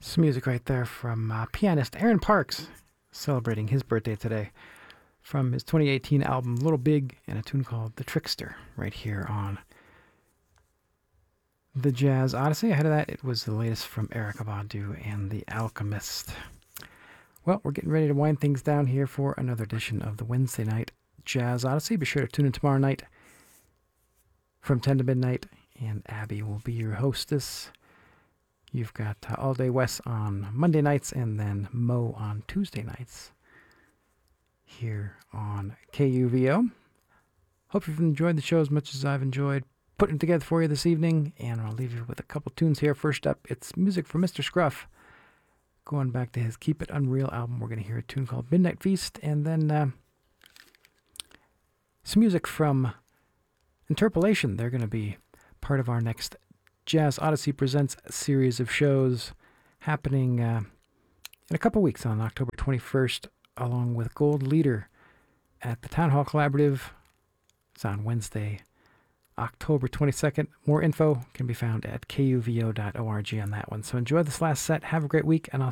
Some music right there from pianist Aaron Parks, celebrating his birthday today, from his 2018 album Little Big, and a tune called The Trickster, right here on the Jazz Odyssey. Ahead of that, it was the latest from Erykah Badu and The Alchemist. Well, we're getting ready to wind things down here for another edition of the Wednesday night Jazz Odyssey. Be sure to tune in tomorrow night from 10 to midnight, and Abby will be your hostess. You've got All Day Wes on Monday nights, and then Mo on Tuesday nights here on KUVO. Hope you've enjoyed the show as much as I've enjoyed putting it together for you this evening, and I'll leave you with a couple tunes here. First up, it's music from Mr. Scruff. Going back to his Keep It Unreal album, we're going to hear a tune called Midnight Feast, and then some music from Interpolation. They're going to be part of our next Jazz Odyssey Presents series of shows happening in a couple weeks on October 21st, along with Gold Leader at the Town Hall Collaborative. It's on Wednesday, October 22nd. More info can be found at kuvo.org on that one. So enjoy this last set. Have a great week, and I'll